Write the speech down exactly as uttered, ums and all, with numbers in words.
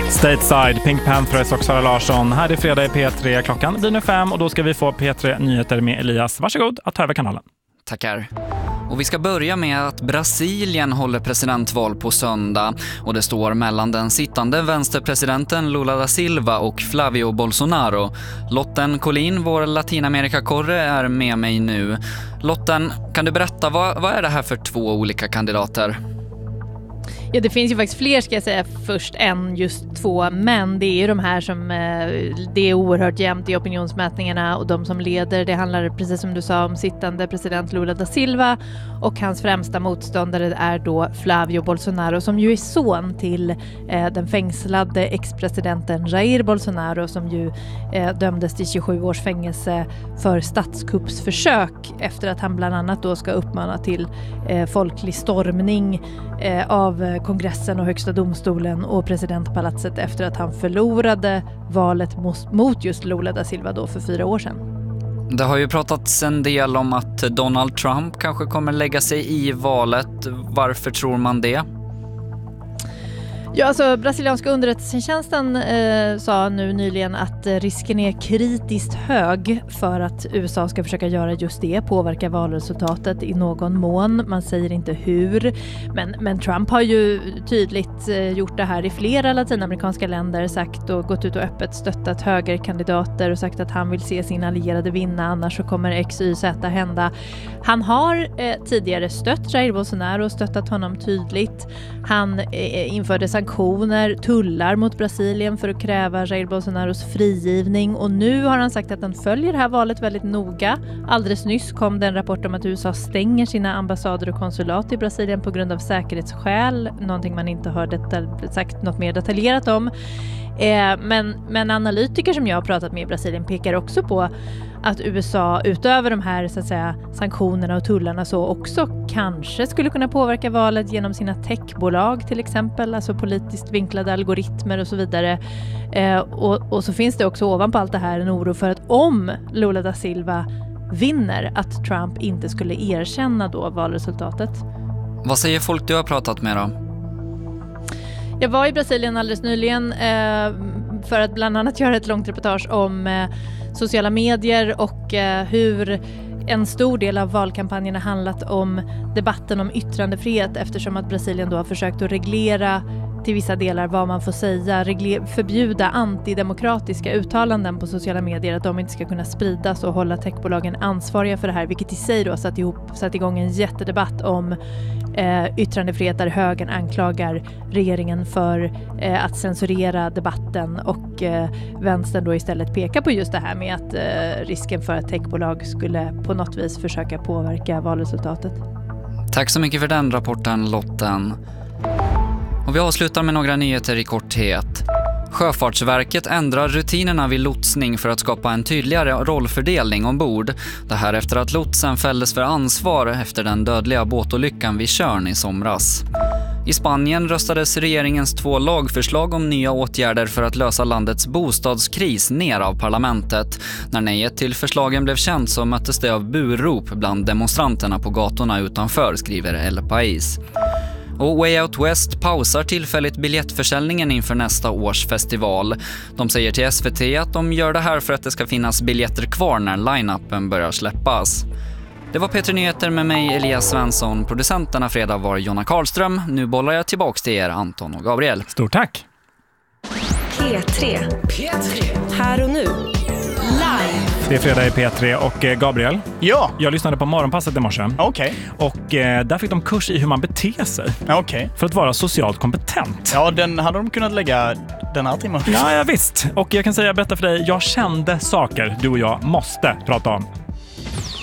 Stateside, Pink Panthers och Sara Larsson. Här är fredag i P tre. Klockan blir nu fem och då ska vi få P tre Nyheter med Elias. Varsågod att ta över kanalen. Tackar. Och vi ska börja med att Brasilien håller presidentval på söndag och det står mellan den sittande vänsterpresidenten Lula da Silva och Flavio Bolsonaro. Lotten Collin, vår Latinamerikakorre, är med mig nu. Lotten, kan du berätta, vad, vad är det här för två olika kandidater? Ja, det finns ju faktiskt fler, ska jag säga, först än just två, men det är ju de här som det är oerhört jämnt i opinionsmätningarna, och de som leder, det handlar precis som du sa om sittande president Lula da Silva, och hans främsta motståndare är då Flavio Bolsonaro, som ju är son till eh, den fängslade ex-presidenten Jair Bolsonaro, som ju eh, dömdes till tjugosju års fängelse för statskuppsförsök efter att han bland annat då ska uppmana till eh, folklig stormning eh, av kongressen och högsta domstolen och presidentpalatset efter att han förlorade valet mot just Lula da Silva då för fyra år sedan. Det har ju pratats en del om att Donald Trump kanske kommer lägga sig i valet. Varför tror man det? Ja, alltså brasilianska underrättelsetjänsten eh, sa nu nyligen att eh, risken är kritiskt hög för att U S A ska försöka göra just det, påverka valresultatet i någon mån. Man säger inte hur, men, men Trump har ju tydligt eh, gjort det här i flera latinamerikanska länder, sagt och gått ut och öppet stöttat högerkandidater och sagt att han vill se sin allierade vinna, annars så kommer X Y Z hända. Han har eh, tidigare stött Jair Bolsonaro och stöttat honom tydligt. Han eh, införde sanktioner, tullar mot Brasilien för att kräva Jair Bolsonaros frigivning, och nu har han sagt att han följer det här valet väldigt noga. Alldeles nyss kom det en rapport om att U S A stänger sina ambassader och konsulat i Brasilien på grund av säkerhetsskäl, någonting man inte har detal- sagt något mer detaljerat om. Eh, men, men analytiker som jag har pratat med i Brasilien pekar också på att U S A utöver de här så att säga, sanktionerna och tullarna så också kanske skulle kunna påverka valet genom sina techbolag till exempel, alltså politiskt vinklade algoritmer och så vidare. Eh, och, och så finns det också ovanpå allt det här en oro för att om Lula da Silva vinner, att Trump inte skulle erkänna då valresultatet. Vad säger folk du har pratat med då? Jag var i Brasilien alldeles nyligen eh, för att bland annat göra ett långt reportage om eh, sociala medier och eh, hur en stor del av valkampanjen har handlat om debatten om yttrandefrihet, eftersom att Brasilien då har försökt att reglera till vissa delar vad man får säga, regler- förbjuda antidemokratiska uttalanden på sociala medier, att de inte ska kunna spridas och hålla techbolagen ansvariga för det här, vilket i sig då satt, ihop, satt igång en jättedebatt om eh, yttrandefrihet där högern anklagar regeringen för eh, att censurera debatten, och eh, vänstern då istället pekar på just det här med att eh, risken för att techbolag skulle på något vis försöka påverka valresultatet. Tack så mycket för den rapporten, Lotten. Och vi avslutar med några nyheter i korthet. Sjöfartsverket ändrar rutinerna vid lotsning för att skapa en tydligare rollfördelning ombord. Det här efter att lotsen fälldes för ansvar efter den dödliga båtolyckan vid Tjörn i somras. I Spanien röstades regeringens två lagförslag om nya åtgärder för att lösa landets bostadskris ner av parlamentet. När nejet till förslagen blev känt så möttes det av burop bland demonstranterna på gatorna utanför, skriver El País. Och Way Out West pausar tillfälligt biljettförsäljningen inför nästa års festival. De säger till S V T att de gör det här för att det ska finnas biljetter kvar när line-upen börjar släppas. Det var P tre Nyheter med mig, Elias Svensson. Producenterna fredag var Jonna Karlström. Nu bollar jag tillbaks till er, Anton och Gabriel. Stort tack! P tre. P tre. Här och nu. Live. Det är fredag i P tre och Gabriel. Ja. Jag lyssnade på morgonpasset i morse. Okej. Okay. Och eh, där fick de kurs i hur man beter sig. Okej. Okay. För att vara socialt kompetent. Ja, den hade de kunnat lägga den här timmen. Ja, ja, visst. Och jag kan säga, berätta för dig, jag kände saker du och jag måste prata om.